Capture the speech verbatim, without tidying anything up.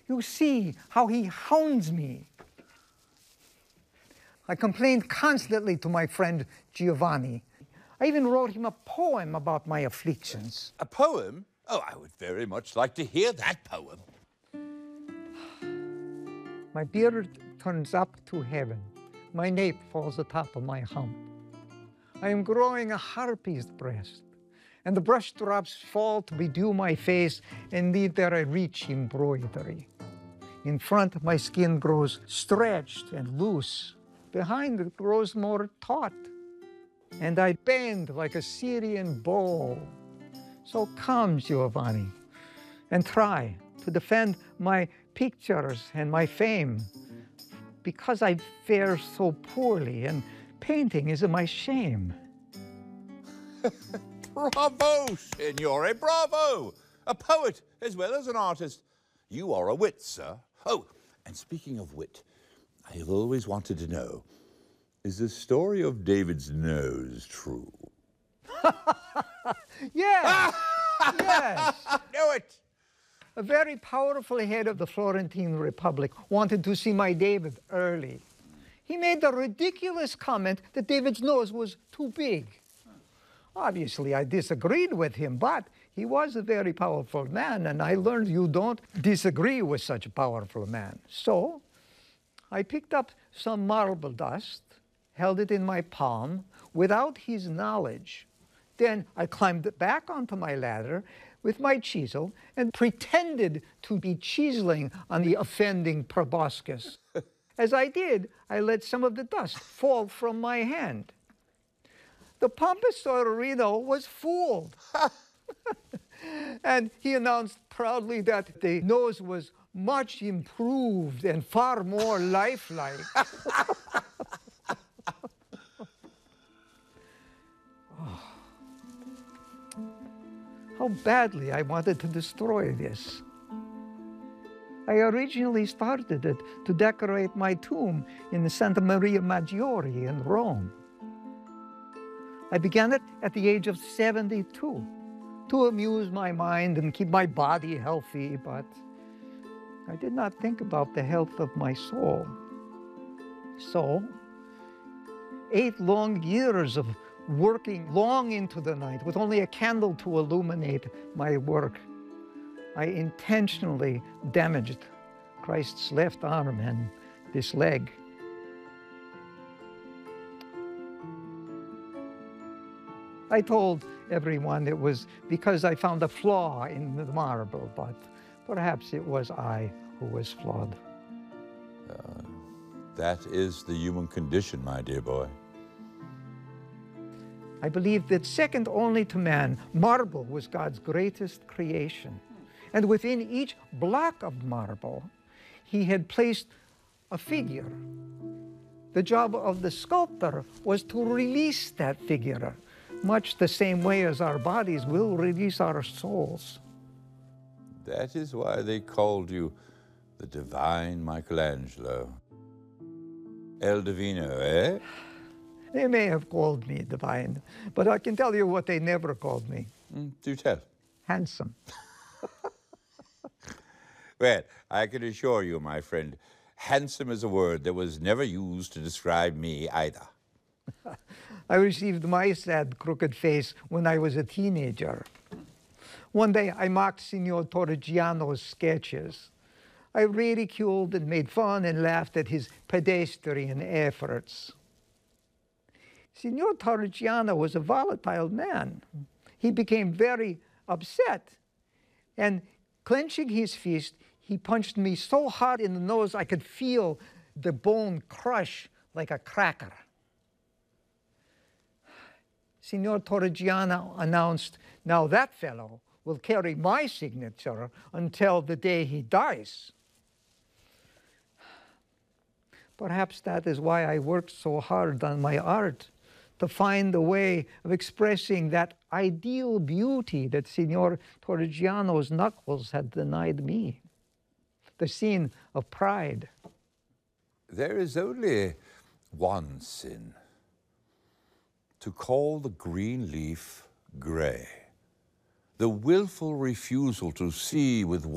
You see how he hounds me. I complained constantly to my friend Giovanni. I even wrote him a poem about my afflictions. A poem? Oh, I would very much like to hear that poem. My beard turns up to heaven. My nape falls atop of my hump. I am growing a harpy's breast, and the brush drops fall to bedew my face and leave there a rich embroidery. In front, my skin grows stretched and loose. Behind, it grows more taut. And I bend like a Syrian bow. So come, Giovanni, and try to defend my pictures and my fame, because I fare so poorly, and painting is my shame. Bravo, signore, bravo! A poet as well as an artist. You are a wit, sir. Oh, and speaking of wit, I have always wanted to know, is the story of David's nose true? Yes, yes. Knew it! A very powerful head of the Florentine Republic wanted to see my David early. He made the ridiculous comment that David's nose was too big. Obviously, I disagreed with him, but he was a very powerful man, and I learned you don't disagree with such a powerful man. So I picked up some marble dust, held it in my palm without his knowledge. Then I climbed back onto my ladder with my chisel and pretended to be chiseling on the offending proboscis. As I did, I let some of the dust fall from my hand. The pompous Torino was fooled. And he announced proudly that the nose was much improved and far more lifelike. Oh. How badly I wanted to destroy this. I originally started it to decorate my tomb in the Santa Maria Maggiore in Rome. I began it at the age of seventy-two to amuse my mind and keep my body healthy, but I did not think about the health of my soul. So, eight long years of working long into the night with only a candle to illuminate my work, I intentionally damaged Christ's left arm and this leg. I told everyone it was because I found a flaw in the marble, but perhaps it was I who was flawed. Uh, that is the human condition, my dear boy. I believe that second only to man, marble was God's greatest creation. And within each block of marble, he had placed a figure. The job of the sculptor was to release that figure, much the same way as our bodies will release our souls. That is why they called you the divine Michelangelo. El Divino, eh? They may have called me divine, but I can tell you what they never called me. Mm, do tell. Handsome. Well, I can assure you, my friend, handsome is a word that was never used to describe me either. I received my sad, crooked face when I was a teenager. One day, I mocked Signor Torrigiano's sketches. I ridiculed and made fun and laughed at his pedestrian efforts. Signor Torrigiano was a volatile man. He became very upset, and clenching his fist, he punched me so hard in the nose I could feel the bone crush like a cracker. Signor Torrigiano announced, "Now that fellow will carry my signature until the day he dies." Perhaps that is why I worked so hard on my art, to find a way of expressing that ideal beauty that Signor Torrigiano's knuckles had denied me, the scene of pride. There is only one sin: to call the green leaf gray. The willful refusal to see with